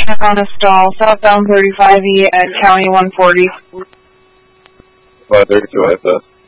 back on a stall, southbound 35E at County 140. 532 ISS.